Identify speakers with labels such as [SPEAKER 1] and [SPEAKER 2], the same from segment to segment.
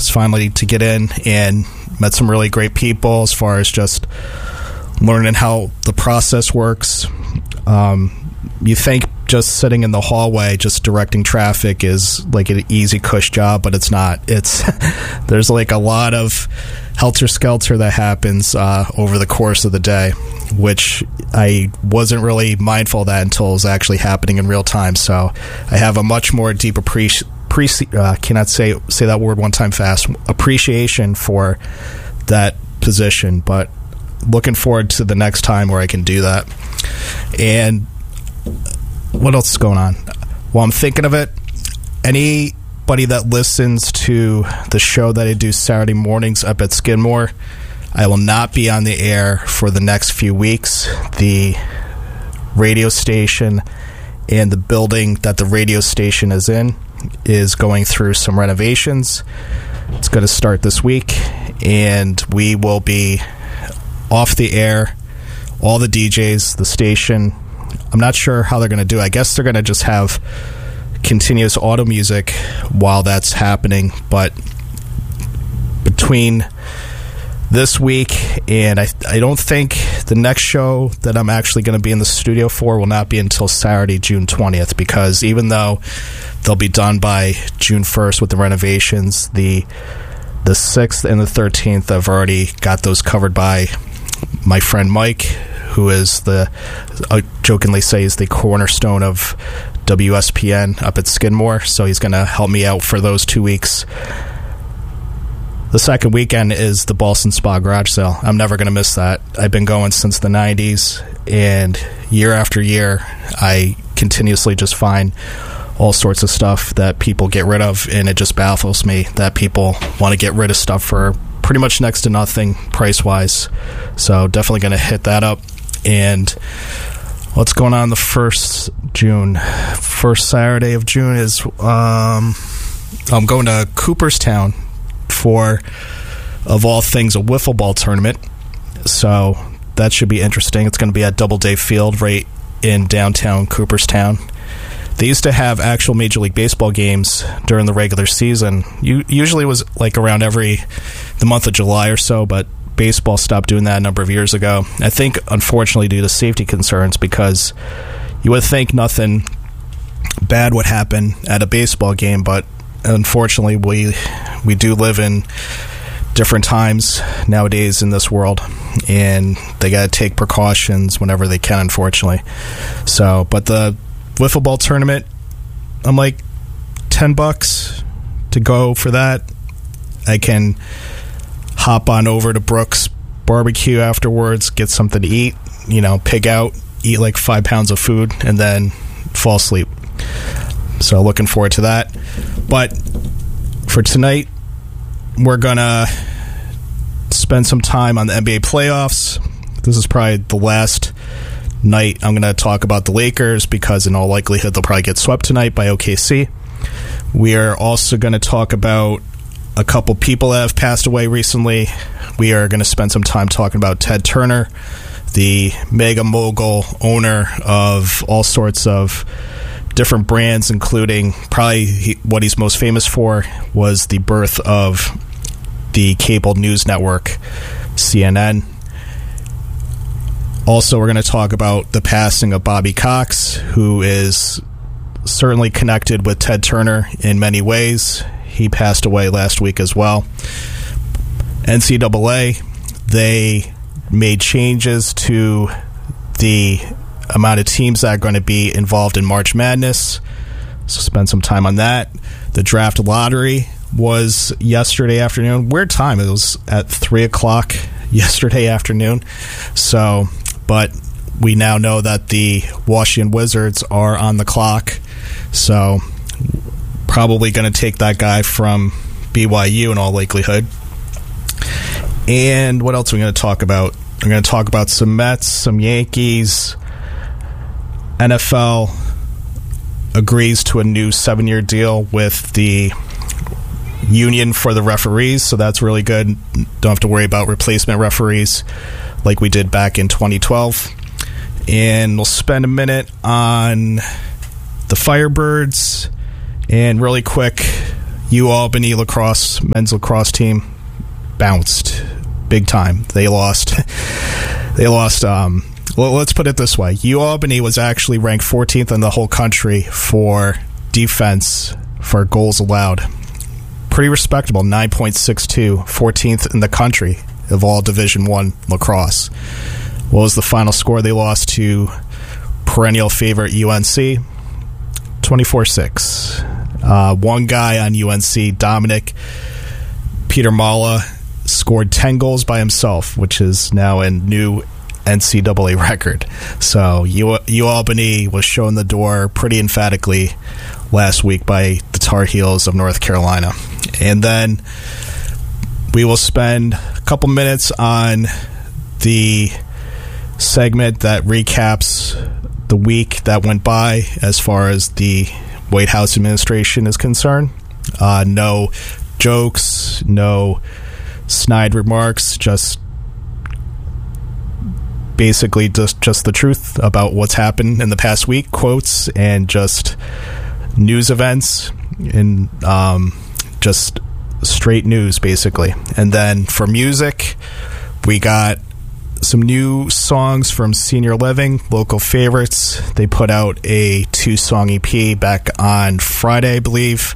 [SPEAKER 1] was finally to get in and met some really great people as far as just learning how the process works. You think just sitting in the hallway, just directing traffic is like an easy cush job, but it's not. There's like a lot of helter-skelter that happens over the course of the day, which I wasn't really mindful of that until it was actually happening in real time. So I have a much more deep cannot say that word one time fast, appreciation for that position, but looking forward to the next time where I can do that. And what else is going on? Well, I'm thinking of it. Anybody that listens to the show that I do Saturday mornings up at Skidmore, I will not be on the air for the next few weeks. The radio station and the building that the radio station is in is going through some renovations. It's going to start this week, and we will be off the air. All the DJs, the station, I'm not sure how they're going to do it. I guess they're going to just have continuous auto music while that's happening, but between this week and I don't think the next show that I'm actually going to be in the studio for will not be until Saturday, June 20th, because even though they'll be done by June 1st with the renovations, the 6th and the 13th I've already got those covered by my friend Mike, who is I jokingly say is the cornerstone of WSPN up at Skidmore, so he's going to help me out for those 2 weeks. The second weekend is the Boston Spa Garage Sale. I'm never going to miss that. I've been going since the 90s, and year after year, I continuously just find all sorts of stuff that people get rid of, and it just baffles me that people want to get rid of stuff for pretty much next to nothing price-wise. So definitely going to hit that up. And what's going on the first Saturday of June is I'm going to Cooperstown for, of all things, a wiffle ball tournament. So that should be interesting. It's going to be at Doubleday Field right in downtown Cooperstown. They used to have actual Major League Baseball games during the regular season. Usually it was like around the month of July or so, but baseball stopped doing that a number of years ago. I think, unfortunately, due to safety concerns, because you would think nothing bad would happen at a baseball game, but unfortunately we do live in different times nowadays in this world, and they got to take precautions whenever they can, unfortunately. So, but the wiffle ball tournament, I'm like $10 to go for that. I can hop on over to Brooks Barbecue afterwards, get something to eat, pig out, eat like 5 pounds of food, and then fall asleep. So looking forward to that. But for tonight, we're going to spend some time on the NBA playoffs. This is probably the last night I'm going to talk about the Lakers, because in all likelihood they'll probably get swept tonight by OKC. We are also going to talk about a couple people that have passed away recently. We are going to spend some time talking about Ted Turner, the mega mogul owner of all sorts of different brands, including probably what he's most famous for was the birth of the cable news network, CNN. Also, we're going to talk about the passing of Bobby Cox, who is certainly connected with Ted Turner in many ways. He passed away last week as well. NCAA, they made changes to the amount of teams that are going to be involved in March Madness. So spend some time on that. The draft lottery was yesterday afternoon. Weird time. It was at 3 o'clock yesterday afternoon. So, but we now know that the Washington Wizards are on the clock. So probably going to take that guy from BYU in all likelihood. And what else are we going to talk about? We're going to talk about some Mets, some Yankees. NFL agrees to a new 7-year deal with the union for the referees, so that's really good. Don't have to worry about replacement referees like we did back in 2012. And we'll spend a minute on the Firebirds. And really quick, Albany men's lacrosse team bounced big time. They lost. Well, let's put it this way. Albany was actually ranked 14th in the whole country for defense for goals allowed. Pretty respectable, 9.62, 14th in the country of all Division I lacrosse. What was the final score? They lost to perennial favorite UNC, 24-6. One guy on UNC, Dominic Peter Mala, scored 10 goals by himself, which is now a new NCAA record. So Albany was shown the door pretty emphatically last week by the Tar Heels of North Carolina. And then we will spend a couple minutes on the segment that recaps the week that went by as far as the White House administration is concerned. No jokes, no snide remarks, just basically just the truth about what's happened in the past week, quotes, and just news events, and just straight news, basically. And then for music, we got some new songs from Senior Living, local favorites. They put out a 2-song EP back on Friday, I believe.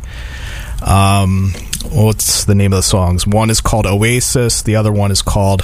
[SPEAKER 1] What's the name of the songs? One is called Oasis. The other one is called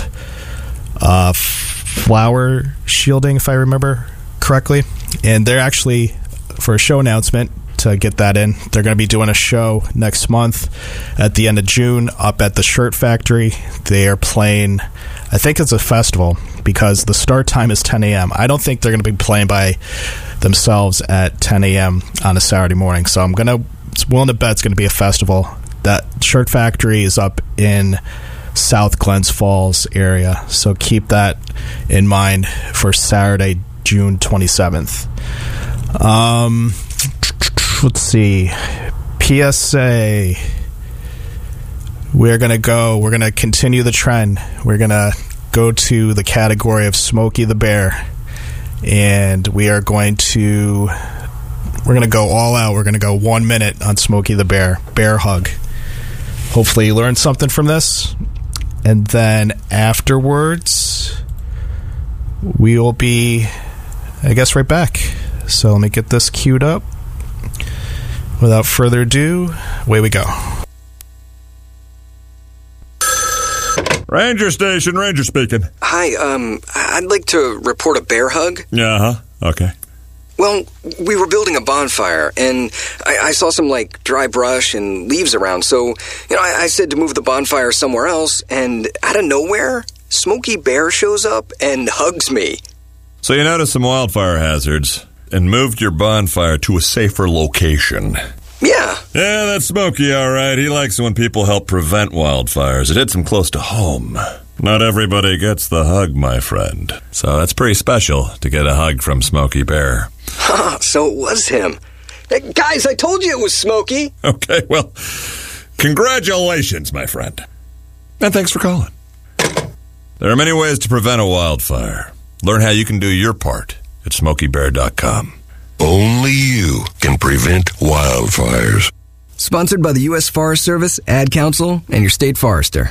[SPEAKER 1] Flower Shielding, if I remember correctly. And they're actually, for a show announcement, to get that in, they're going to be doing a show next month at the end of June up at the Shirt Factory. They are playing, I think it's a festival, because the start time is 10 a.m. I don't think they're going to be playing by themselves at 10 a.m. on a Saturday morning. So I'm willing to bet it's going to be a festival. That Shirt Factory is up in South Glens Falls area, so keep that in mind for Saturday, June 27th. Let's see. PSA. We're going to continue the trend. We're going to go to the category of Smokey the Bear, and we're going to go all out. We're going to go 1 minute on Smokey the Bear hug. Hopefully you learned something from this. And then afterwards, we will be, I guess, right back. So let me get this queued up. Without further ado, away we go.
[SPEAKER 2] Ranger Station, Ranger speaking.
[SPEAKER 3] Hi, I'd like to report a bear hug.
[SPEAKER 2] Okay.
[SPEAKER 3] Well, we were building a bonfire, and I saw some, dry brush and leaves around, so, I said to move the bonfire somewhere else, and out of nowhere, Smokey Bear shows up and hugs me.
[SPEAKER 2] So you noticed some wildfire hazards and moved your bonfire to a safer location.
[SPEAKER 3] Yeah.
[SPEAKER 2] Yeah, that's Smokey, all right. He likes when people help prevent wildfires. It hits him close to home. Not everybody gets the hug, my friend. So that's pretty special to get a hug from Smokey Bear.
[SPEAKER 3] So it was him. Hey, guys, I told you it was Smokey.
[SPEAKER 2] Okay, well, congratulations, my friend. And thanks for calling. There are many ways to prevent a wildfire. Learn how you can do your part at SmokeyBear.com.
[SPEAKER 4] Only you can prevent wildfires.
[SPEAKER 5] Sponsored by the U.S. Forest Service, Ad Council, and your state forester.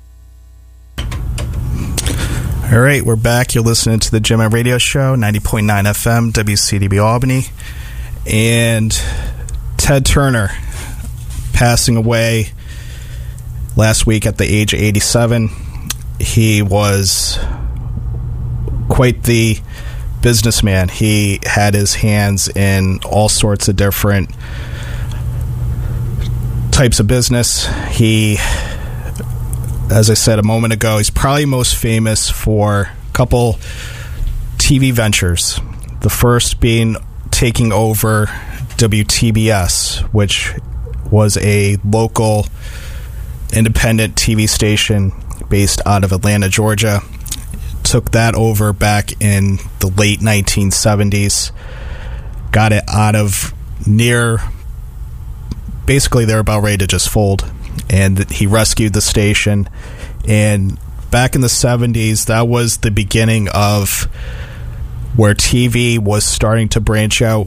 [SPEAKER 1] All right, we're back. You're listening to the Jim and Radio Show, 90.9 FM, WCDB Albany. And Ted Turner passing away last week at the age of 87. He was quite the businessman. He had his hands in all sorts of different types of business. He, as I said a moment ago, he's probably most famous for a couple TV ventures. The first being taking over WTBS, which was a local independent TV station based out of Atlanta, Georgia. Took that over back in the late 1970s. Got it out of near... Basically, they're about ready to just fold. And he rescued the station. And back in the 70s, that was the beginning of where TV was starting to branch out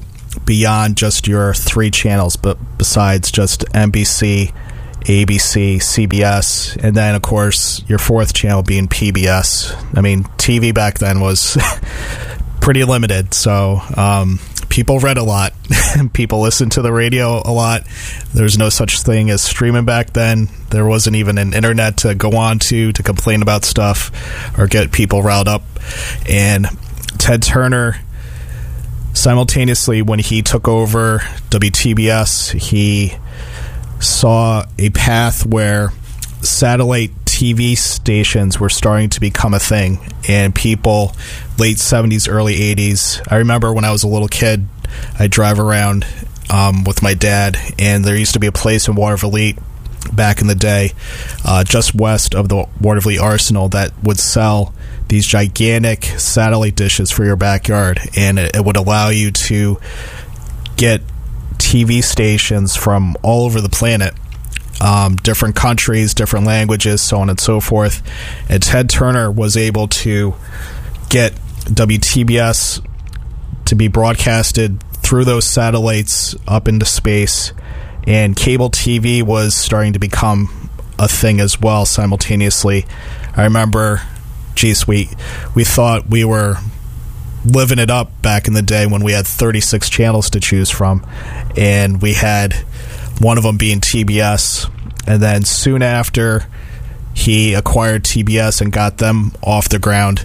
[SPEAKER 1] beyond just your 3 channels, but besides just NBC, ABC, CBS, and then, of course, your 4th channel being PBS. I mean, TV back then was pretty limited, so people read a lot. People listened to the radio a lot. There's no such thing as streaming back then. There wasn't even an internet to go on to complain about stuff or get people riled up. And Ted Turner, simultaneously, when he took over WTBS, he saw a path where satellite TV stations were starting to become a thing, and people, late 70s, early 80s. I remember when I was a little kid, I'd drive around with my dad, and there used to be a place in Waterville back in the day, just west of the Waterville Arsenal, that would sell these gigantic satellite dishes for your backyard, and it would allow you to get TV stations from all over the planet, different countries, different languages, so on and so forth. And Ted Turner was able to get WTBS to be broadcasted through those satellites up into space, and cable TV was starting to become a thing as well simultaneously. I remember, we thought we were living it up back in the day when we had 36 channels to choose from, and we had one of them being TBS. And then soon after he acquired TBS and got them off the ground,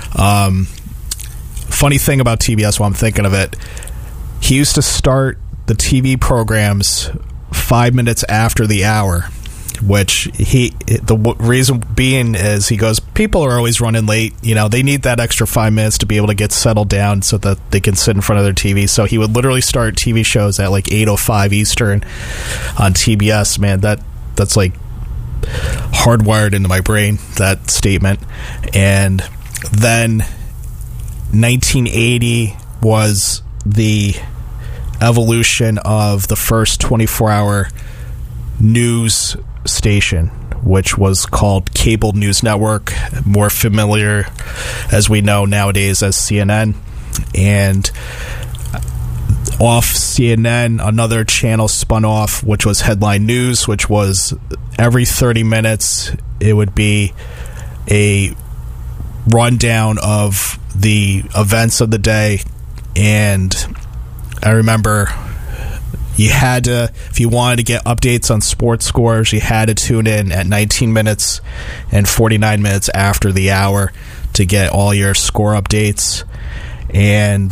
[SPEAKER 1] funny thing about TBS while I'm thinking of it, he used to start the TV programs 5 minutes after the hour, which the reason being is, he goes, people are always running late, they need that extra 5 minutes to be able to get settled down so that they can sit in front of their TV. So he would literally start TV shows at like 8:05 Eastern on TBS. Man, that's like hardwired into my brain, that statement. And then 1980 was the evolution of the first 24-hour news station, which was called Cable News Network, more familiar as we know nowadays as CNN. And off CNN, another channel spun off, which was Headline News, which was every 30 minutes it would be a rundown of the events of the day. And I remember you had to, if you wanted to get updates on sports scores, you had to tune in at 19 minutes and 49 minutes after the hour to get all your score updates. And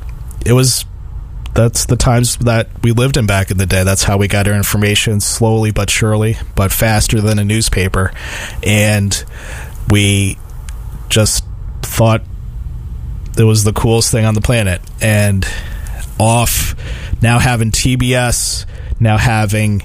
[SPEAKER 1] that's the times that we lived in back in the day. That's how we got our information, slowly but surely, but faster than a newspaper. And we just thought it was the coolest thing on the planet. And off now having TBS, now having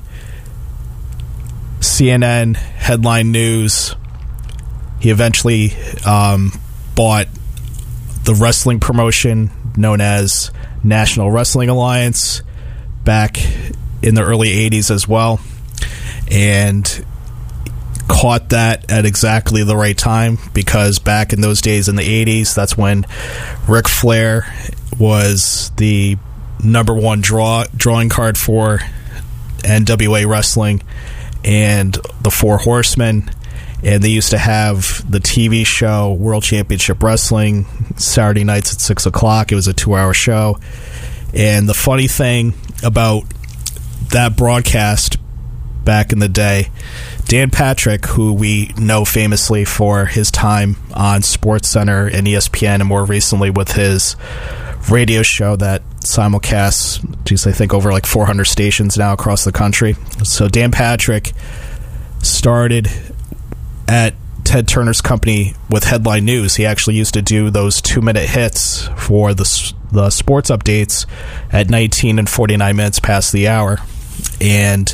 [SPEAKER 1] CNN, Headline News, he eventually bought the wrestling promotion known as National Wrestling Alliance back in the early 80s as well, and caught that at exactly the right time, because back in those days in the 80s, that's when Ric Flair was the number one drawing card for NWA Wrestling and the Four Horsemen. And they used to have the TV show World Championship Wrestling Saturday nights at 6 o'clock. It was a 2-hour show. And the funny thing about that broadcast back in the day, Dan Patrick, who we know famously for his time on SportsCenter and ESPN, and more recently with his radio show that simulcasts, I think over like 400 stations now across the country. So Dan Patrick started at Ted Turner's company with Headline News. He actually used to do those 2-minute hits for the sports updates at 19 and 49 minutes past the hour. And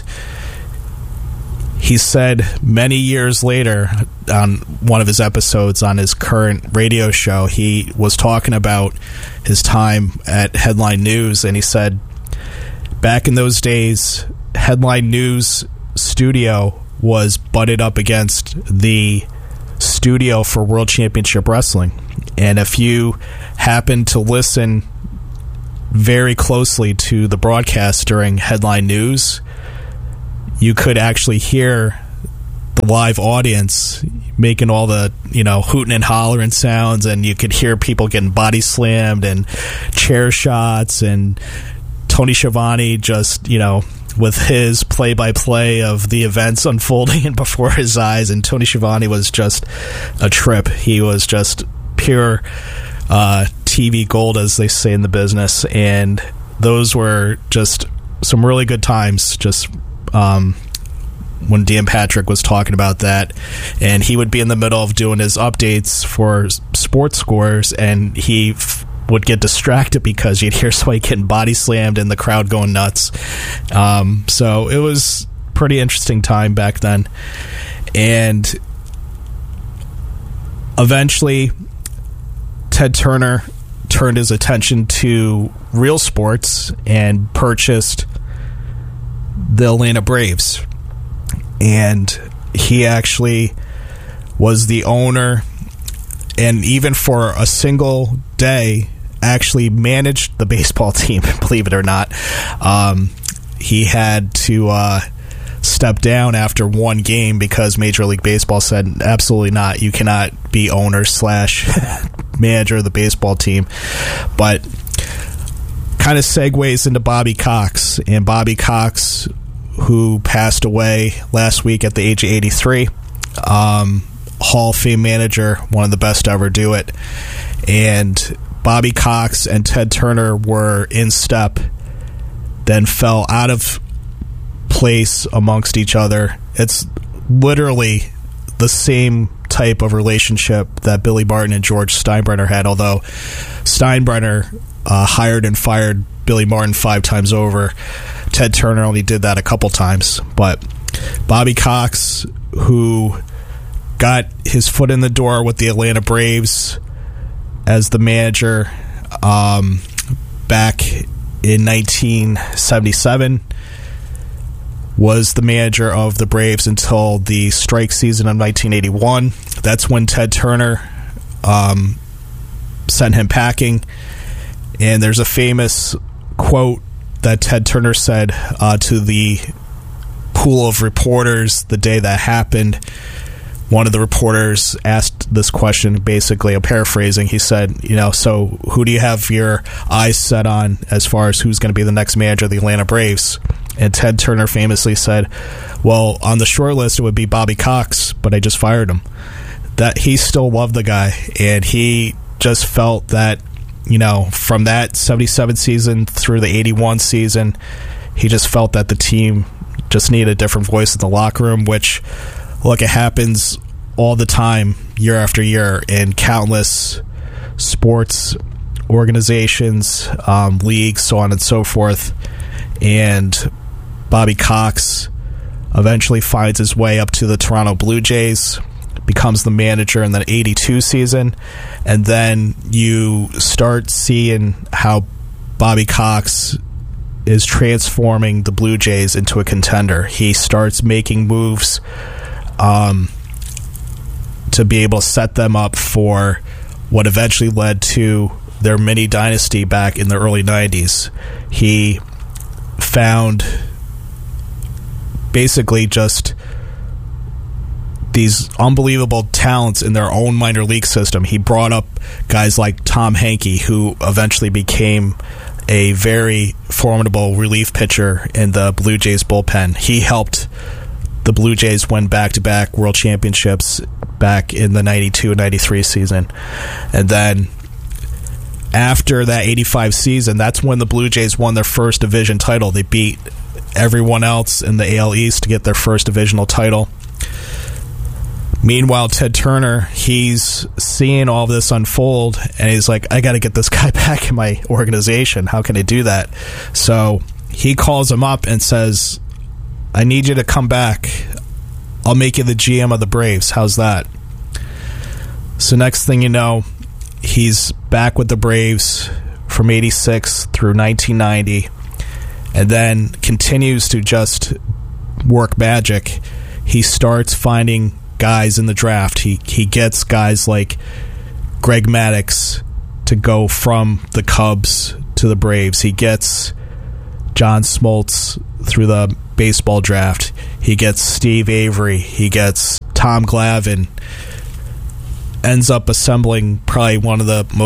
[SPEAKER 1] he said many years later on one of his episodes on his current radio show, he was talking about his time at Headline News, and he said back in those days, Headline News studio was butted up against the studio for World Championship Wrestling. And if you happened to listen very closely to the broadcast during headline news, you could actually hear the live audience making all the, hooting and hollering sounds, and you could hear people getting body slammed and chair shots, and Tony Schiavone just, with his play-by-play of the events unfolding before his eyes. And Tony Schiavone was just a trip. He was just pure TV gold, as they say in the business, and those were just some really good times, just when Dan Patrick was talking about that. And he would be in the middle of doing his updates for sports scores, and he would get distracted because you'd hear somebody getting body slammed and the crowd going nuts. So it was a pretty interesting time back then. And eventually Ted Turner turned his attention to real sports and purchased the Atlanta Braves. And he actually was the owner, and even for a single day actually managed the baseball team, believe it or not. He had to step down after one game because Major League Baseball said, absolutely not, you cannot be owner / manager of the baseball team. But kind of segues into Bobby Cox. And Bobby Cox, who passed away last week at the age of 83, Hall of Fame manager, one of the best to ever do it. And Bobby Cox and Ted Turner were in step, then fell out of place amongst each other. It's literally the same type of relationship that Billy Martin and George Steinbrenner had, although Steinbrenner hired and fired Billy Martin 5 times over. Ted Turner only did that a couple times. But Bobby Cox, who got his foot in the door with the Atlanta Braves as the manager back in 1977, was the manager of the Braves until the strike season of 1981. That's when Ted Turner sent him packing. And there's a famous quote that Ted Turner said to the pool of reporters the day that happened. One of the reporters asked this question, basically, I'm paraphrasing. He said, so who do you have your eyes set on as far as who's going to be the next manager of the Atlanta Braves? And Ted Turner famously said, well, on the short list it would be Bobby Cox, but I just fired him. That he still loved the guy, and he just felt that, from that 77 season through the 81 season, he just felt that the team just needed a different voice in the locker room, which, look, it happens all the time, year after year, in countless sports organizations, leagues, so on and so forth. And Bobby Cox eventually finds his way up to the Toronto Blue Jays, becomes the manager in the 82 season, and then you start seeing how Bobby Cox is transforming the Blue Jays into a contender. He starts making moves to be able to set them up for what eventually led to their mini dynasty back in the early 90s. He found basically just these unbelievable talents in their own minor league system. He brought up guys like Tom Henke, who eventually became a very formidable relief pitcher in the Blue Jays bullpen. He helped the Blue Jays win back-to-back world championships back in the 92-93 season. And then after that 85 season, that's when the Blue Jays won their first division title. They beat everyone else in the AL East to get their first divisional title. Meanwhile, Ted Turner, he's seeing all this unfold, and he's like, I got to get this guy back in my organization. How can I do that? So he calls him up and says, I need you to come back. I'll make you the GM of the Braves. How's that? So next thing you know, he's back with the Braves from 86 through 1990, and then continues to just work magic. He starts finding guys in the draft. He gets guys like Greg Maddux to go from the Cubs to to the Braves. He gets John Smoltz through the baseball draft. He gets Steve Avery. He gets Tom Glavine. Ends up assembling probably one of the,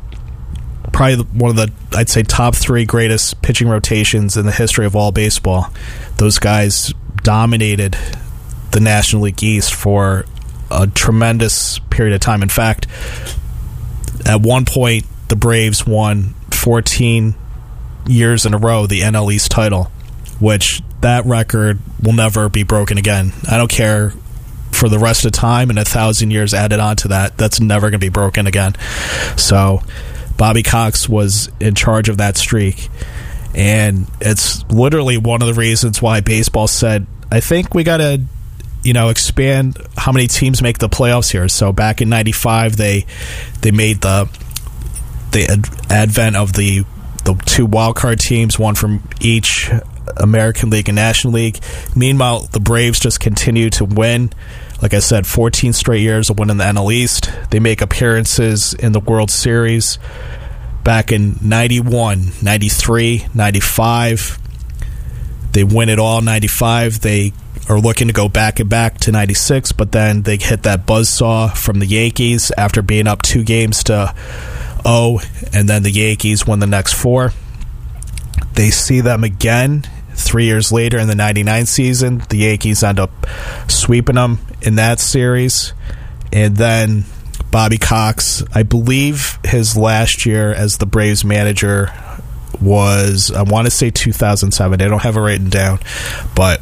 [SPEAKER 1] I'd say, top 3 greatest pitching rotations in the history of all baseball. Those guys dominated the National League East for a tremendous period of time. In fact, at one point, the Braves won 14 years in a row the NL East title, which that record will never be broken again. I don't care for the rest of time, and 1,000 years added on to that, that's never going to be broken again. So Bobby Cox was in charge of that streak, and it's literally one of the reasons why baseball said, I think we got to expand how many teams make the playoffs here. So back in 95, they made the advent of the 2 wildcard teams, one from each American League and National League. Meanwhile, the Braves just continue to win. Like I said, 14 straight years of winning the NL East. They make appearances in the World Series back in 91, 93, 95. They win it all. 95, they are looking to go back and back to 96, but then they hit that buzzsaw from the Yankees after being up 2-0, and then the Yankees won the next 4. They see them again 3 years later in the 99 season. The Yankees end up sweeping them in that series. And then Bobby Cox, I believe his last year as the Braves manager was, I want to say 2007. I don't have it written down. But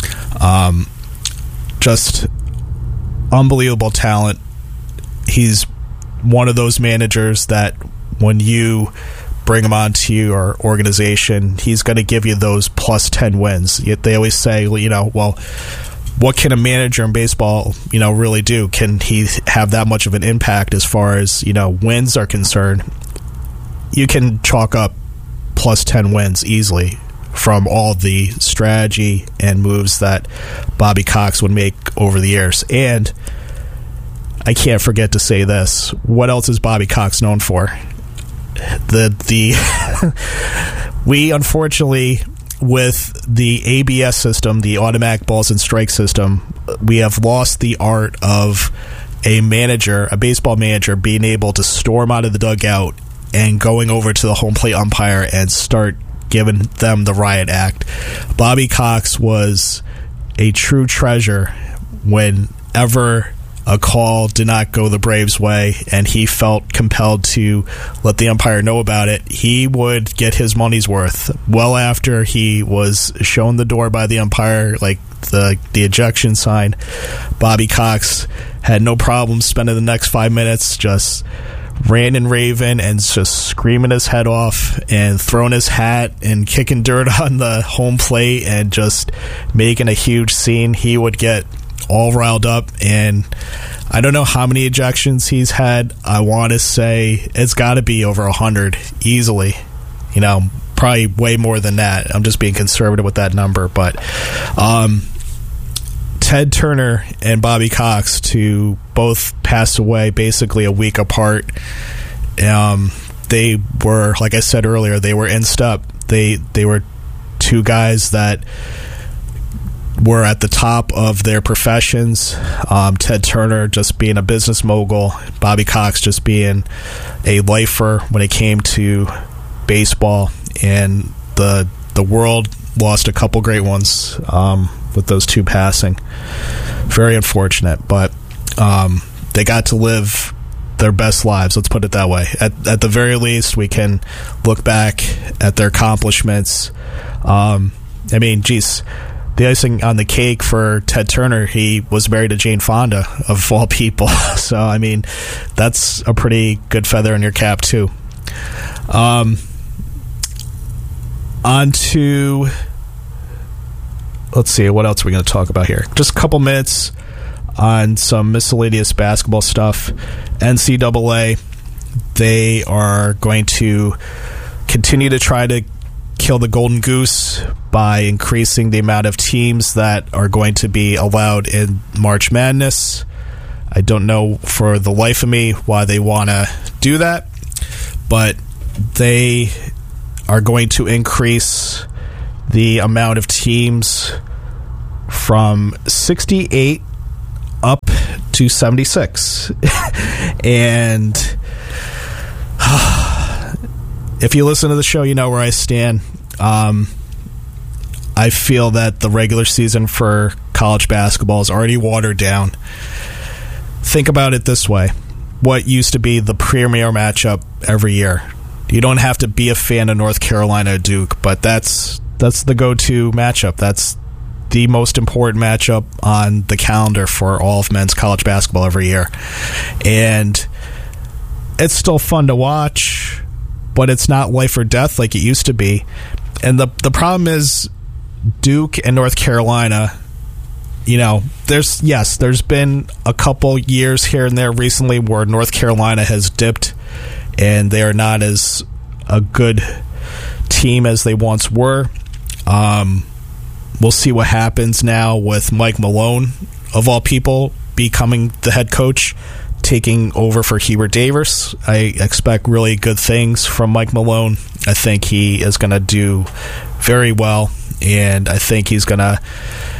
[SPEAKER 1] just unbelievable talent. He's one of those managers that when you bring him onto your organization, he's going to give you those plus 10 wins. Yet they always say, well, what can a manager in baseball, really do? Can he have that much of an impact as far as, wins are concerned? You can chalk up plus 10 wins easily from all the strategy and moves that Bobby Cox would make over the years. And I can't forget to say this. What else is Bobby Cox known for? We unfortunately, with the ABS system, the automatic balls and strike system, we have lost the art of a baseball manager, being able to storm out of the dugout and going over to the home plate umpire and start giving them the riot act. Bobby Cox was a true treasure whenever a call did not go the Braves' way and he felt compelled to let the umpire know about it. He would get his money's worth well after he was shown the door by the umpire, like the ejection sign. Bobby Cox had no problem spending the next 5 minutes just ranting and raving and just screaming his head off and throwing his hat and kicking dirt on the home plate and just making a huge scene. He would get all riled up, and I don't know how many ejections he's had. I want to say it's got to be over 100 easily. Probably way more than that. I'm just being conservative with that number, but Ted Turner and Bobby Cox, to both pass away basically a week apart. They were, like I said earlier, they were in step. They were 2 guys that were at the top of their professions. Ted Turner just being a business mogul, Bobby Cox just being a lifer when it came to baseball, and the world lost a couple great ones with those 2 passing. Very unfortunate, but they got to live their best lives, let's put it that way. At the very least, we can look back at their accomplishments. The icing on the cake for Ted Turner, he was married to Jane Fonda, of all people. So, that's a pretty good feather in your cap, too. On to, let's see, what else are we going to talk about here? Just a couple minutes on some miscellaneous basketball stuff. NCAA, they are going to continue to try to kill the golden goose by increasing the amount of teams that are going to be allowed in March Madness. I don't know for the life of me why they want to do that, but they are going to increase the amount of teams from 68 up to 76. And if you listen to the show, you know where I stand. I feel that the regular season for college basketball is already watered down. Think about it this way. What used to be the premier matchup every year. You don't have to be a fan of North Carolina or Duke, but that's the go-to matchup. That's the most important matchup on the calendar for all of men's college basketball every year. And it's still fun to watch, but it's not life or death like it used to be. And the problem is Duke and North Carolina, you know, there's been a couple years here and there recently where North Carolina has dipped and they are not as a good team as they once were. We'll see what happens now with Mike Malone, of all people, becoming the head coach, taking over for Hubert Davis. I expect really good things from Mike Malone. I think he is going to do very well, and I think he's going to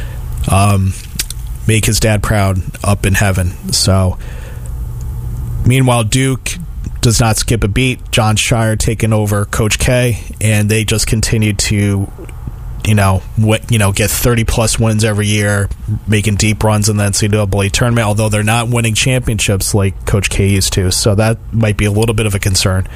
[SPEAKER 1] make his dad proud up in heaven. So, meanwhile, Duke does not skip a beat. John Shire taking over Coach K, and they just continue to get 30-plus wins every year, making deep runs in the NCAA tournament, although they're not winning championships like Coach K used to. So that might be a little bit of a concern.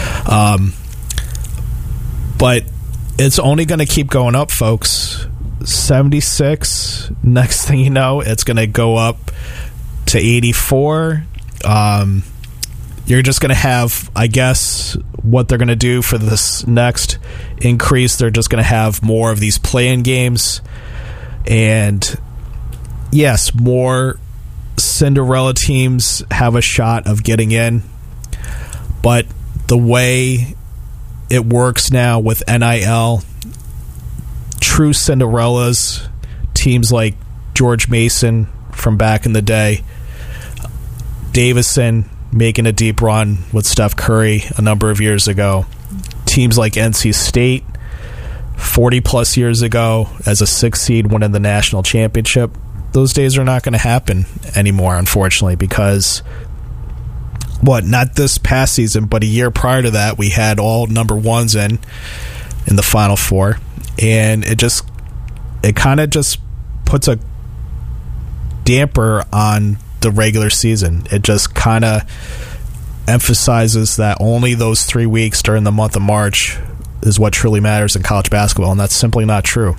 [SPEAKER 1] But it's only going to keep going up, folks. 76. Next thing you know, it's going to go up to 84. You're just going to have, I guess, what they're going to do for this next increase. They're just going to have more of these play-in games. And, yes, more Cinderella teams have a shot of getting in. But the way it works now with NIL, true Cinderellas, teams like George Mason from back in the day, Davison making a deep run with Steph Curry a number of years ago, teams like NC State 40-plus years ago as a 6th seed winning the national championship, those days are not going to happen anymore, unfortunately, because not this past season, but a year prior to that, we had all number ones in the Final Four, and it kind of just puts a damper on the regular season. It just kind of emphasizes that only those 3 weeks during the month of March is what truly matters in college basketball, and that's simply not true.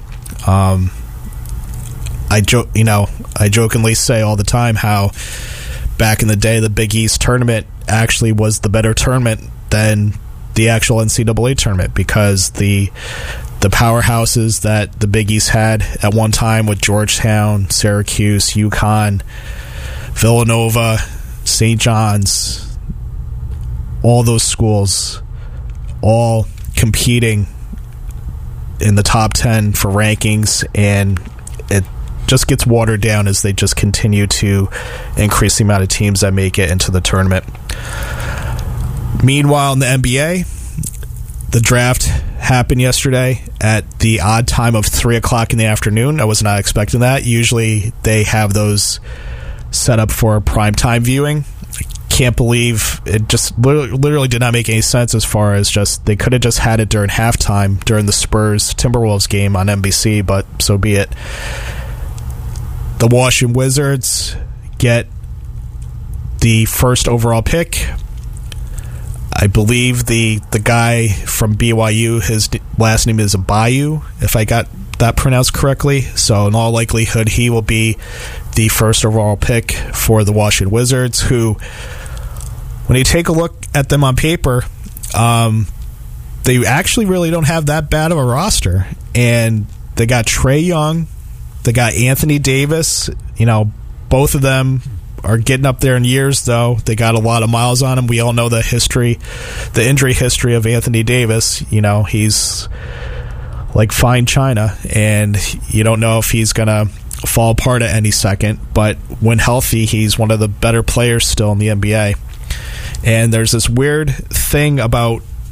[SPEAKER 1] I jokingly say all the time how back in the day the Big East tournament actually was the better tournament than the actual NCAA tournament, because the powerhouses that the Big East had at one time with Georgetown, Syracuse, UConn, Villanova, St. John's, all those schools, all competing in the top 10 for rankings, and it just gets watered down as they just continue to increase the amount of teams that make it into the tournament. Meanwhile, in the NBA, the draft happened yesterday at the odd time of 3 o'clock in the afternoon. I was not expecting that. Usually they have those set up for primetime viewing. I can't believe it just literally did not make any sense, as far as just they could have just had it during halftime during the Spurs-Timberwolves game on NBC, but so be it. The Washington Wizards get the first overall pick. I believe the guy from BYU, his last name is Bayou, if I got that pronounced correctly. So in all likelihood, he will be the first overall pick for the Washington Wizards, who, when you take a look at them on paper, they actually really don't have that bad of a roster. And they got Trae Young, they got Anthony Davis. Both of them are getting up there in years, though. They got a lot of miles on them. We all know the injury history of Anthony Davis. He's like fine china, and you don't know if he's going to fall apart at any second. But when healthy, he's one of the better players still in the NBA. And there's this weird thing about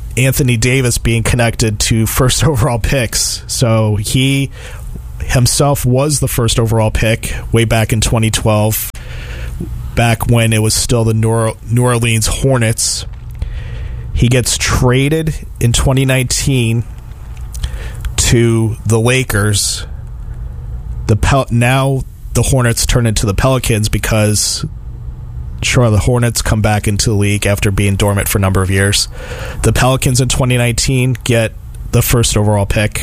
[SPEAKER 1] Anthony Davis being connected to first overall picks. So he himself was the first overall pick way back in 2012, back when it was still the New Orleans Hornets. He gets traded in 2019 to the Lakers. Now the Hornets turn into the Pelicans because Charlotte Hornets come back into the league after being dormant for a number of years. The Pelicans in 2019 get the first overall pick.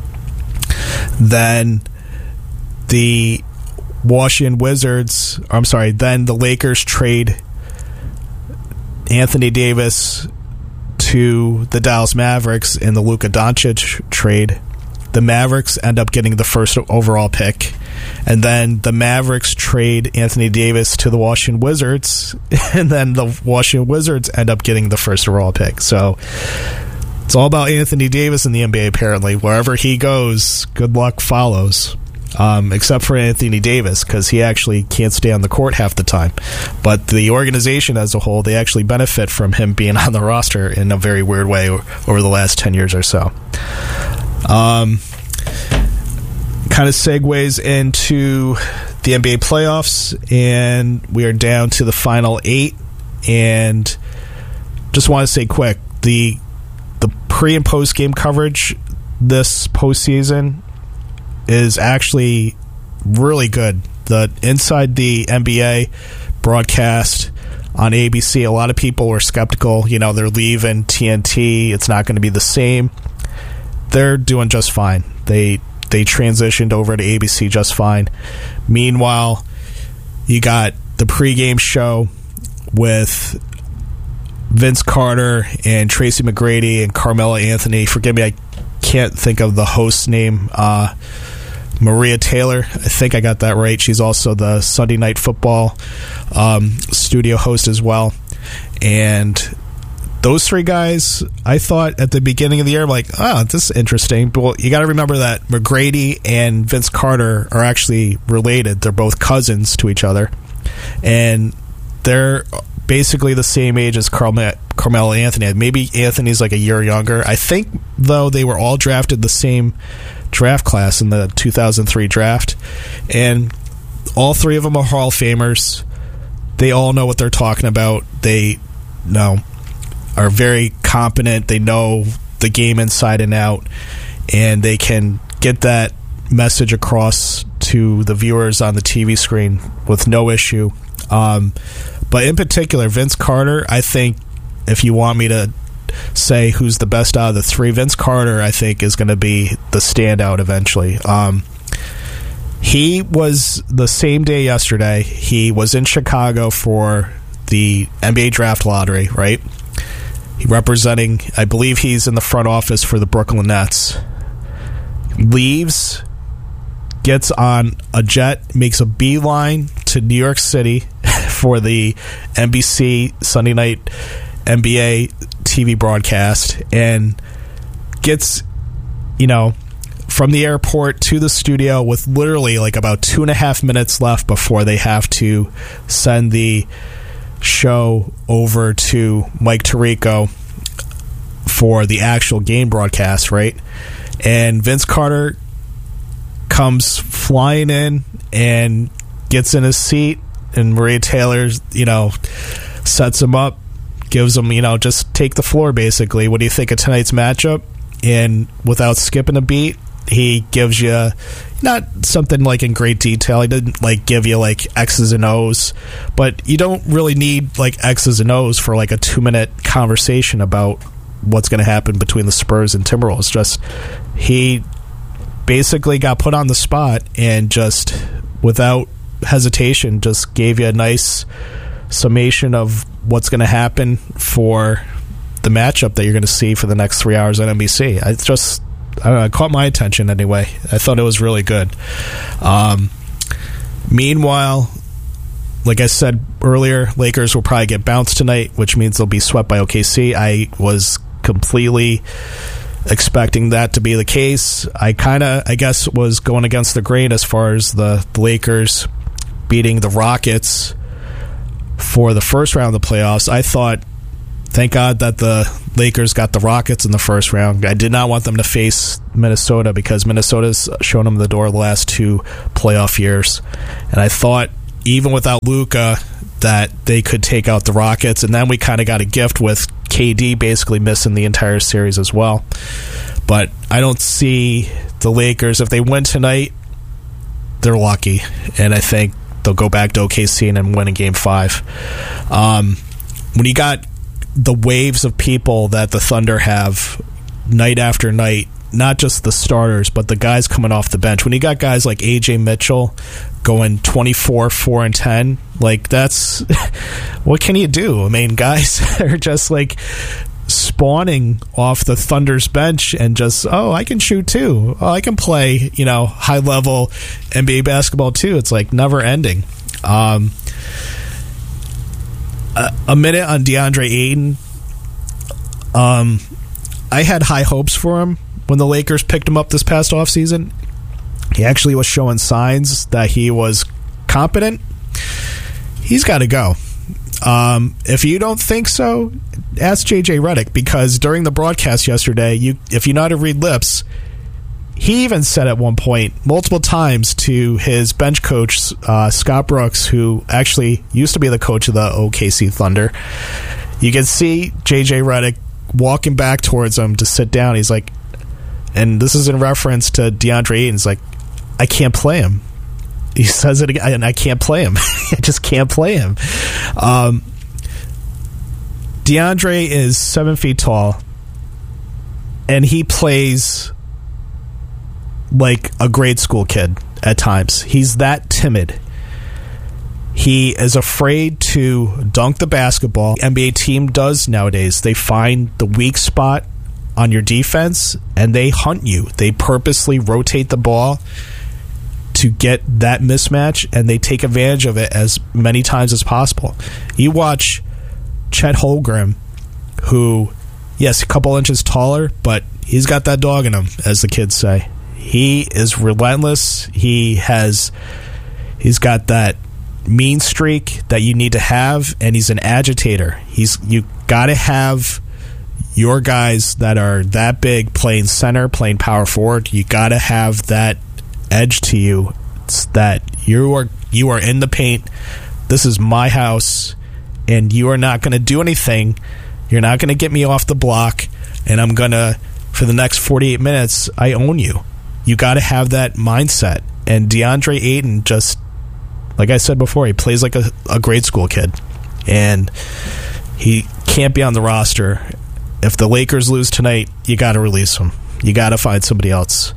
[SPEAKER 1] Then the then the Lakers trade Anthony Davis to the Dallas Mavericks in the Luka Doncic trade. The Mavericks end up getting the first overall pick. And then the Mavericks trade Anthony Davis to the Washington Wizards. And then the Washington Wizards end up getting the first overall pick. So it's all about Anthony Davis in the NBA, apparently. Wherever he goes, good luck follows. Except for Anthony Davis, because he actually can't stay on the court half the time. But the organization as a whole, they actually benefit from him being on the roster in a very weird way over the last 10 years or so. Kind of segues into the NBA playoffs, and we are down to the final 8. And just want to say quick, the pre- and post-game coverage this postseason is actually really good. The Inside the NBA broadcast on ABC, a lot of people were skeptical. You know, they're leaving TNT. It's not going to be the same. They're doing just fine. They transitioned over to ABC just fine. Meanwhile, you got the pregame show with Vince Carter and Tracy McGrady and Carmela Anthony. Forgive me, I can't think of the host's name. Maria Taylor, I think I got that right. She's also the Sunday Night Football studio host as well. And those three guys, I thought at the beginning of the year, I'm like, this is interesting. But well, you got to remember that McGrady and Vince Carter are actually related. They're both cousins to each other. And they're basically the same age as Carmelo Anthony. Maybe Anthony's like a year younger. I think, though, they were all drafted the same draft class in the 2003 draft. And all three of them are Hall of Famers. They all know what they're talking about. They are very competent. They know the game inside and out, and they can get that message across to the viewers on the TV screen with no issue. But in particular, Vince Carter, I think if you want me to say who's the best out of the three, Vince Carter, I think, is going to be the standout eventually. He was the same day yesterday. He was in Chicago for the NBA draft lottery, right? Representing, I believe he's in the front office for the Brooklyn Nets. Leaves, gets on a jet, makes a beeline to New York City for the NBC Sunday Night NBA TV broadcast, and gets, from the airport to the studio with literally like about 2.5 minutes left before they have to send the show over to Mike Tirico for the actual game broadcast, right? And Vince Carter comes flying in and gets in his seat, and Maria Taylor, sets him up, gives him, just take the floor, basically. What do you think of tonight's matchup? And without skipping a beat, he gives you not something like in great detail. He didn't give you X's and O's, but you don't really need X's and O's for a 2-minute conversation about what's going to happen between the Spurs and Timberwolves. Just he basically got put on the spot and just without hesitation just gave you a nice summation of what's going to happen for the matchup that you're going to see for the next 3 hours on NBC. I don't know, it caught my attention anyway. I thought it was really good. Meanwhile, like I said earlier, Lakers will probably get bounced tonight, which means they'll be swept by OKC. I was completely expecting that to be the case. I guess, was going against the grain as far as the Lakers beating the Rockets for the first round of the playoffs. I thought Thank God that the Lakers got the Rockets in the first round. I did not want them to face Minnesota because Minnesota's shown them the door the last 2 playoff years. And I thought, even without Luka, that they could take out the Rockets. And then we kind of got a gift with KD basically missing the entire series as well. But I don't see the Lakers. If they win tonight, they're lucky. And I think they'll go back to OKC and then win in Game 5. When you got the waves of people that the Thunder have night after night, not just the starters, but the guys coming off the bench. When you got guys like A.J. Mitchell going 24, 4, and 10, like that's what can you do? I mean, guys are just like spawning off the Thunder's bench and just, I can shoot too. Oh, I can play, high level NBA basketball too. It's like never ending. A minute on DeAndre Ayton. I had high hopes for him when the Lakers picked him up this past offseason. He actually was showing signs that he was competent. He's got to go. If you don't think so, ask JJ Redick, because during the broadcast yesterday, if you know how to read lips, he even said at one point, multiple times, to his bench coach, Scott Brooks, who actually used to be the coach of the OKC Thunder. You can see JJ Redick walking back towards him to sit down. He's like, and this is in reference to DeAndre Ayton, he's like, I can't play him. He says it again, and I can't play him. I just can't play him. DeAndre is 7 feet tall, and he plays like a grade school kid at times. He's that timid. He is afraid to dunk the basketball. The NBA team does nowadays. They find the weak spot on your defense, and they hunt you. They purposely rotate the ball to get that mismatch, and they take advantage of it as many times as possible. You watch Chet Holmgren, who, yes, a couple inches taller, but he's got that dog in him, as the kids say. He is relentless. He's got that mean streak that you need to have, and he's an agitator. You got to have your guys that are that big playing center, playing power forward. You got to have that edge to you. It's that you are in the paint. This is my house, and you are not going to do anything. You're not going to get me off the block, and I'm going to, for the next 48 minutes, I own you. You got to have that mindset. And DeAndre Ayton, just like I said before, he plays like a grade school kid, and he can't be on the roster. If the Lakers lose tonight, you got to release him. You got to find somebody else.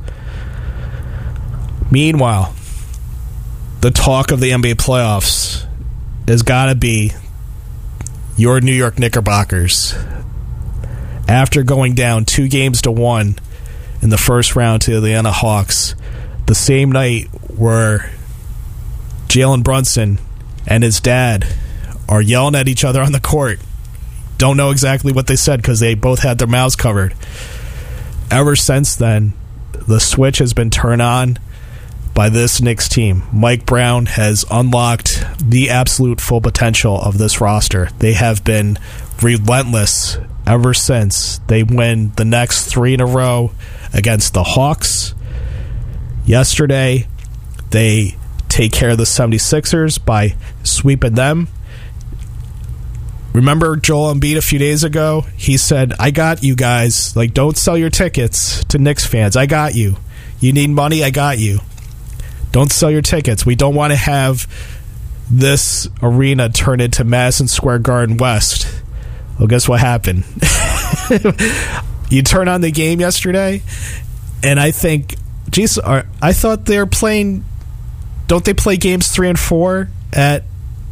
[SPEAKER 1] Meanwhile, the talk of the NBA playoffs has got to be your New York Knickerbockers. After going down 2-1 in the first round to the Atlanta Hawks, the same night where Jalen Brunson and his dad are yelling at each other on the court. Don't know exactly what they said because they both had their mouths covered. Ever since then, the switch has been turned on by this Knicks team. Mike Brown has unlocked the absolute full potential of this roster. They have been relentless ever since. They win the next 3 in a row against the Hawks. Yesterday, they take care of the 76ers by sweeping them. Remember Joel Embiid a few days ago? He said, I got you guys. Like, don't sell your tickets to Knicks fans. I got you. You need money? I got you. Don't sell your tickets. We don't want to have this arena turn into Madison Square Garden West. Well, guess what happened? You turn on the game yesterday, and I think, geez, I thought they were playing, don't they play games 3 and 4 at,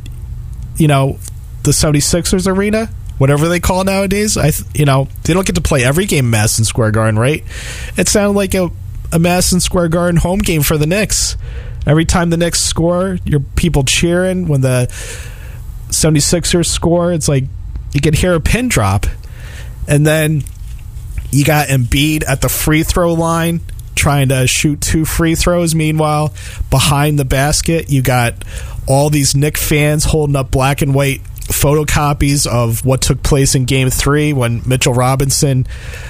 [SPEAKER 1] the 76ers arena? Whatever they call it nowadays. They don't get to play every game in Madison Square Garden, right? It sounded like a Madison Square Garden home game for the Knicks. Every time the Knicks score, your people cheering. When the 76ers score, it's like you can hear a pin drop. And then you got Embiid at the free throw line trying to shoot 2 free throws. Meanwhile, behind the basket, you got all these Knicks fans holding up black and white photocopies of what took place in Game 3 when Mitchell Robinson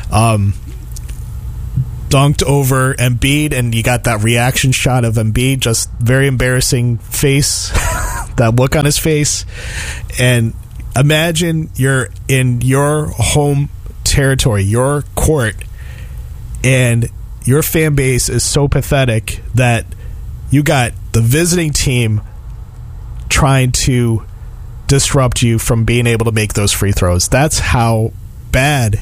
[SPEAKER 1] dunked over Embiid, and you got that reaction shot of Embiid, just very embarrassing face, that look on his face. And imagine you're in your home territory, your court, and your fan base is so pathetic that you got the visiting team trying to disrupt you from being able to make those free throws. That's how bad.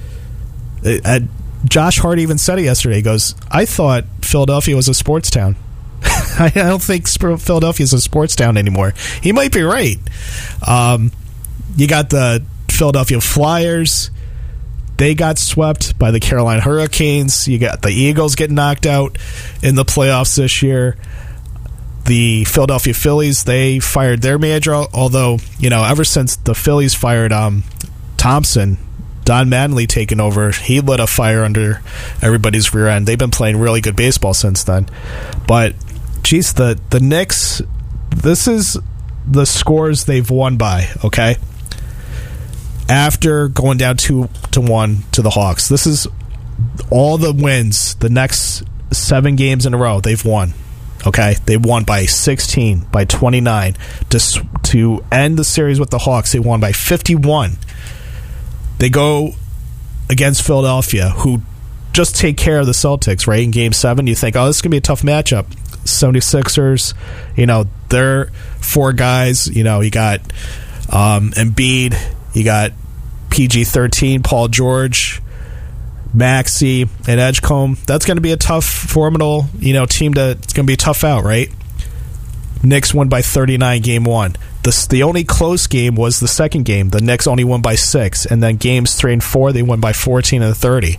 [SPEAKER 1] Josh Hart even said it yesterday. He goes, I thought Philadelphia was a sports town. I don't think Philadelphia is a sports town anymore. He might be right. You got the Philadelphia Flyers. They got swept by the Carolina Hurricanes. You got the Eagles getting knocked out in the playoffs this year. The Philadelphia Phillies, they fired their manager, although, ever since the Phillies fired Thompson, Don Mattingly taking over, he lit a fire under everybody's rear end. They've been playing really good baseball since then. But, geez, the Knicks, this is the scores they've won by, okay? After going down 2-1 to the Hawks. This is all the wins, the next 7 games in a row they've won. Okay, they won by 16, by 29. To end the series with the Hawks, they won by 51. They go against Philadelphia, who just take care of the Celtics, right? In Game 7, you think, this is going to be a tough matchup. 76ers, they're 4 guys. You got Embiid, you got PG-13, Paul George, Maxey, and Edgecombe. That's going to be a tough, formidable, team it's going to be a tough out, right? Knicks won by 39 Game 1. The only close game was the second game. The Knicks only won by 6, and then Games 3 and 4 they won by 14 and 30.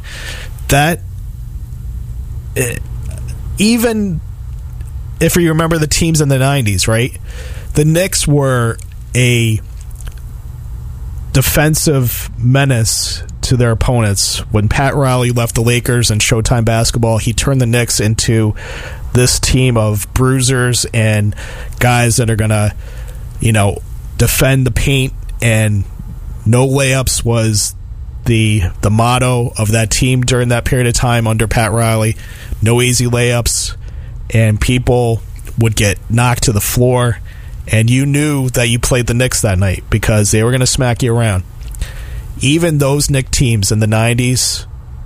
[SPEAKER 1] Even if you remember the teams in the 90s, right? The Knicks were a defensive menace to their opponents. When Pat Riley left the Lakers and Showtime Basketball, he turned the Knicks into this team of bruisers and guys that are going to, defend the paint, and no layups was the motto of that team during that period of time under Pat Riley. No easy layups, and people would get knocked to the floor, and you knew that you played the Knicks that night because they were going to smack you around. Even those Knicks teams in the 90s,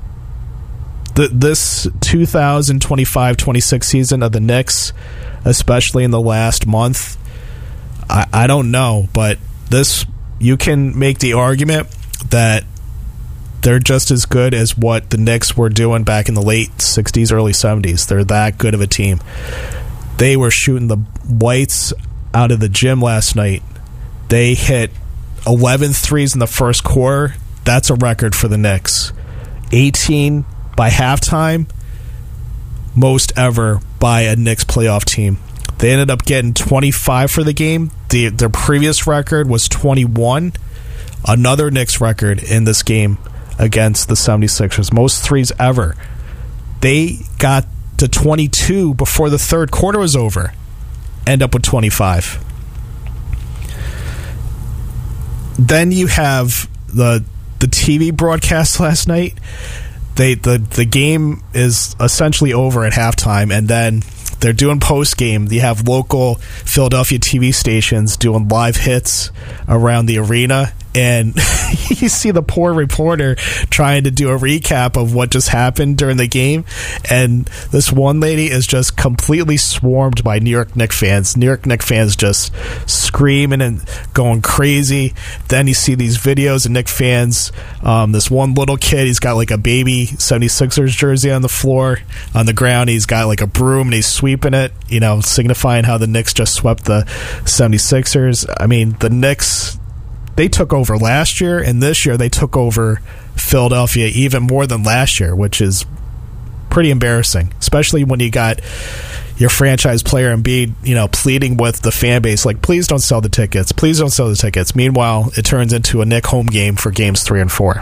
[SPEAKER 1] this 2025-26 season of the Knicks, especially in the last month, I don't know, but you can make the argument that they're just as good as what the Knicks were doing back in the late 60s, early 70s. They're that good of a team. They were shooting the lights out of the gym last night. They hit 11 threes in the first quarter. That's a record for the Knicks. 18 by halftime, most ever by a Knicks playoff team. They ended up getting 25 for the game. Their previous record was 21. Another Knicks record in this game against the 76ers. Most threes ever. They got to 22 before the third quarter was over. End up with 25. Then you have the TV broadcast last night. The game is essentially over at halftime, and then they're doing post-game. You have local Philadelphia TV stations doing live hits around the arena, and you see the poor reporter trying to do a recap of what just happened during the game, and this one lady is just completely swarmed by New York Knicks fans. New York Knicks fans just screaming and going crazy. Then you see these videos of Knicks fans. This one little kid, he's got like a baby 76ers jersey on the floor, on the ground. He's got like a broom and he's sweeping it, signifying how the Knicks just swept the 76ers. I mean, the Knicks, they took over last year, and this year they took over Philadelphia even more than last year, which is pretty embarrassing, especially when you got your franchise player Embiid, pleading with the fan base, like, please don't sell the tickets. Please don't sell the tickets. Meanwhile, it turns into a Knicks home game for games 3 and 4.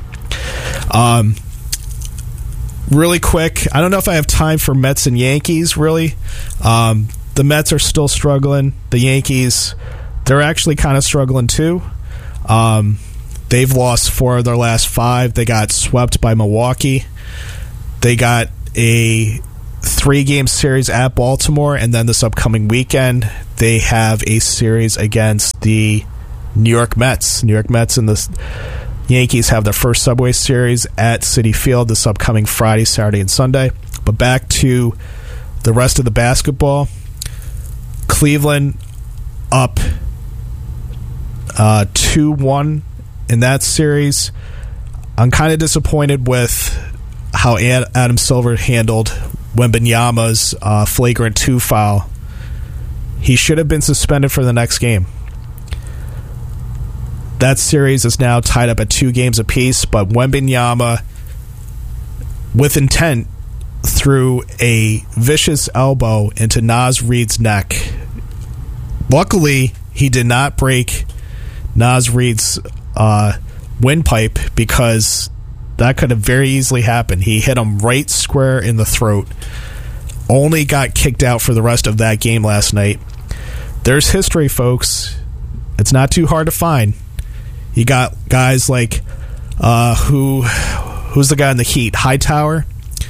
[SPEAKER 1] Really quick, I don't know if I have time for Mets and Yankees, really. The Mets are still struggling. The Yankees, they're actually kind of struggling too. They've lost 4 of their last 5. They got swept by Milwaukee. They got a 3-game series at Baltimore, and then this upcoming weekend they have a series against the New York Mets. New York Mets and the Yankees have their first Subway Series at Citi Field this upcoming Friday, Saturday, and Sunday. But back to the rest of the basketball. Cleveland up 2-1 in that series. I'm kind of disappointed with how Adam Silver handled Wembanyama's flagrant 2 foul. He should have been suspended for the next game. That series is now tied up at 2 games apiece, but Wembanyama, with intent, threw a vicious elbow into Naz Reid's neck. Luckily, he did not break Naz Reid's windpipe, because that could have very easily happened. He hit him right square in the throat. Only got kicked out for the rest of that game last night. There's history, folks. It's not too hard to find. You got guys like who's the guy in the Heat? Hightower.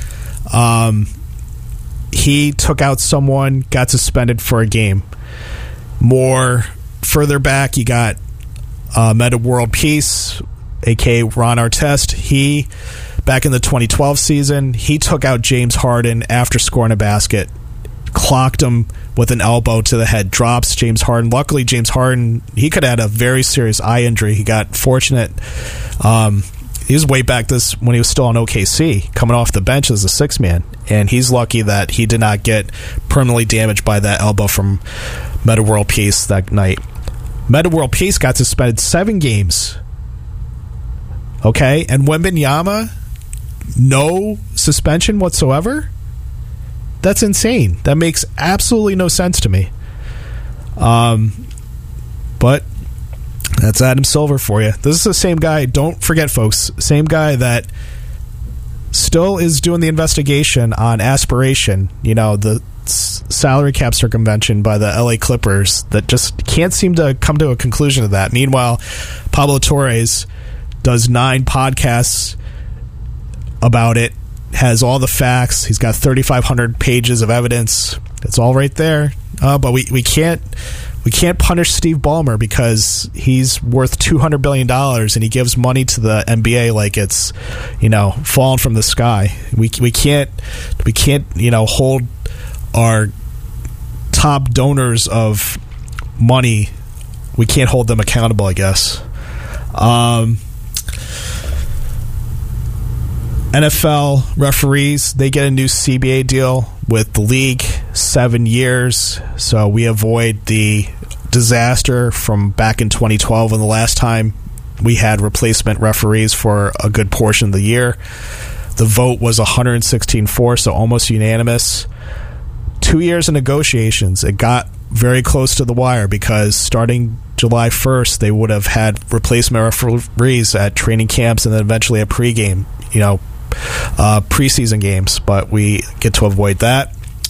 [SPEAKER 1] He took out someone, got suspended for a game. More further back, you got Meta World Peace, a.k.a. Ron Artest. He, back in the 2012 season, he took out James Harden after scoring a basket, clocked him with an elbow to the head, drops James Harden. Luckily, James Harden, he could have had a very serious eye injury. He got fortunate. He was way back when he was still on OKC, coming off the bench as a 6-man, and he's lucky that he did not get permanently damaged by that elbow from Meta World Peace that night. Meta World Peace got suspended 7 games. Okay, and Wembanyama, no suspension whatsoever? That's insane. That makes absolutely no sense to me. But that's Adam Silver for you. This is the same guy, don't forget, folks, same guy that still is doing the investigation on aspiration, the salary cap circumvention by the LA Clippers, that just can't seem to come to a conclusion of that. Meanwhile, Pablo Torres does 9 podcasts about it, has all the facts. He's got 3,500 pages of evidence. It's all right there. But we can't punish Steve Ballmer because he's worth $200 billion and he gives money to the NBA like it's fallen from the sky. We can't hold our top donors of money. We can't hold them accountable, I guess. NFL referees, they get a new CBA deal with the league, 7 years, so we avoid the disaster from back in 2012 when the last time we had replacement referees for a good portion of the year. The vote was 116-4, so almost unanimous. 2 years of negotiations. It got very close to the wire because starting July 1st, they would have had replacement referees at training camps and then eventually at pregame, preseason games, but we get to avoid that.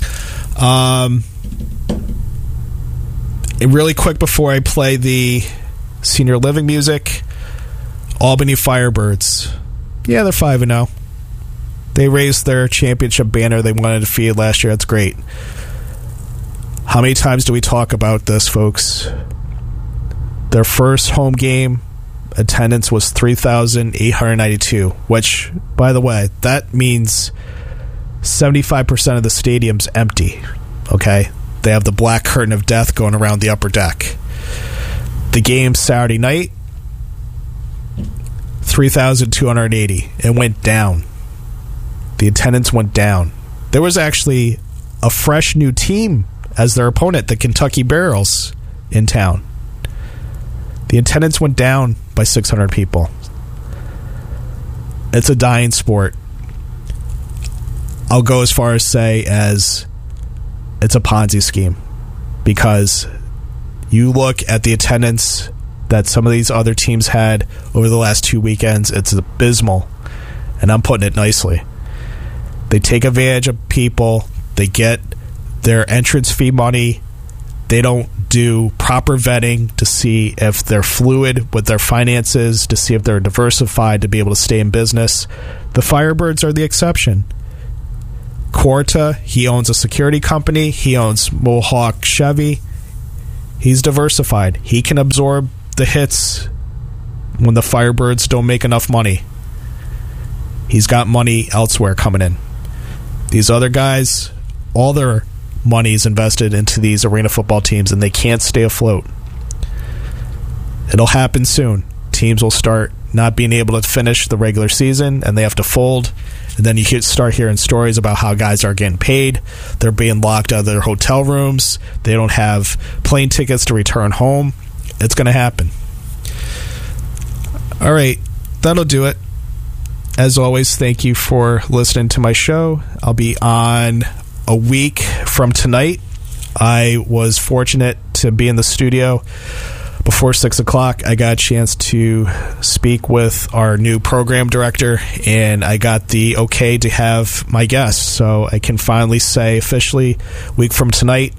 [SPEAKER 1] Really quick before I play the senior living music, Albany Firebirds. Yeah, they're 5-0. They raised their championship banner they wanted to feed last year. That's great. How many times do we talk about this, folks? Their first home game attendance was 3,892, which, by the way, that means 75% of the stadium's empty. Okay? They have the black curtain of death going around the upper deck. The game Saturday night, 3,280. It went down. The attendance went down. There was actually a fresh new team as their opponent, the Kentucky Barrels, in town. The attendance went down by 600 people. It's a dying sport. I'll go as far as say as it's a Ponzi scheme, because you look at the attendance that some of these other teams had over the last 2 weekends, it's abysmal, and I'm putting it nicely. They take advantage of people. They get their entrance fee money. They don't do proper vetting to see if they're fluid with their finances, to see if they're diversified to be able to stay in business. The Firebirds are the exception. Corta, he owns a security company. He owns Mohawk Chevy. He's diversified. He can absorb the hits when the Firebirds don't make enough money. He's got money elsewhere coming in. These other guys, all their money is invested into these arena football teams, and they can't stay afloat. It'll happen soon. Teams will start not being able to finish the regular season, and they have to fold. And then you start hearing stories about how guys are getting paid. They're being locked out of their hotel rooms. They don't have plane tickets to return home. It's going to happen. All right, that'll do it. As always, thank you for listening to my show. I'll be on a week from tonight. I was fortunate to be in the studio before 6 o'clock. I got a chance to speak with our new program director, and I got the okay to have my guests. So I can finally say officially, week from tonight,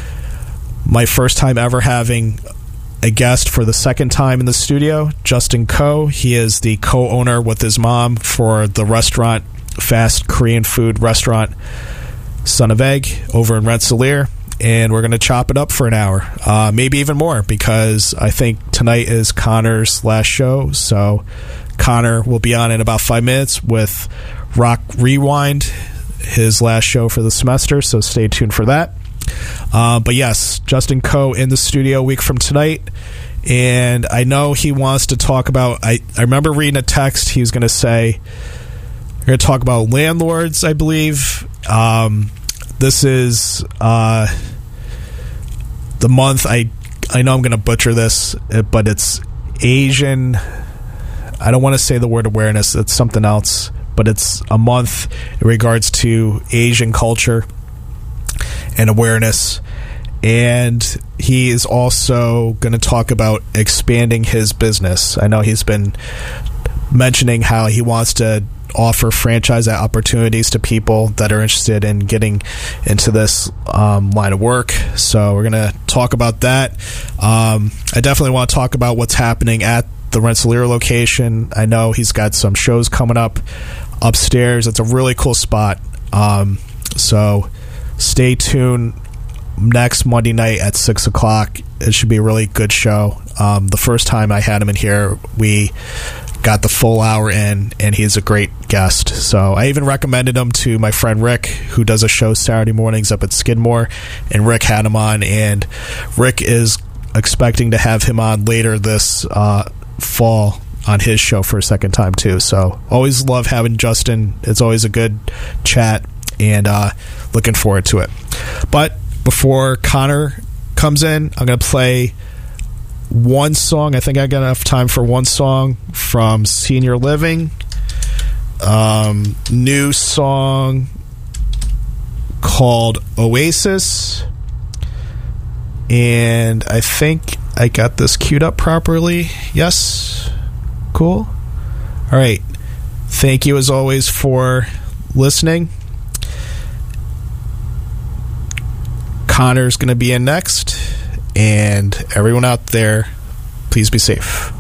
[SPEAKER 1] my first time ever having a guest for the second time in the studio, Justin Ko. He is the co-owner with his mom for the restaurant, fast Korean food restaurant, Son of Egg, over in Rensselaer. And we're going to chop it up for an hour, maybe even more, because I think tonight is Connor's last show. So Connor will be on in about 5 minutes with Rock Rewind, his last show for the semester. So stay tuned for that. But yes, Justin Ko in the studio a week from tonight. And I know he wants to talk about, I remember reading a text. He was going to say, we're going to talk about landlords, I believe. This is the month, I know I'm going to butcher this, but it's Asian, I don't want to say the word awareness, it's something else, but it's a month in regards to Asian culture and awareness. And he is also going to talk about expanding his business. I know he's been mentioning how he wants to offer franchise opportunities to people that are interested in getting into this line of work. So we're going to talk about that. I definitely want to talk about what's happening at the Rensselaer location. I know he's got some shows coming up upstairs. It's a really cool spot. So stay tuned next Monday night at 6 o'clock. It should be a really good show. The first time I had him in here, we got the full hour in, and he's a great guest. So I even recommended him to my friend Rick, who does a show Saturday mornings up at Skidmore, and Rick had him on, and Rick is expecting to have him on later this fall on his show for a second time too. So always love having Justin. It's always a good chat, and looking forward to it. But before Connor comes in, I'm going to play one song. I think I got enough time for one song from Senior Living. New song called Oasis. And I think I got this queued up properly. Yes. Cool. All right. Thank you as always for listening. Connor's going to be in next. And everyone out there, please be safe.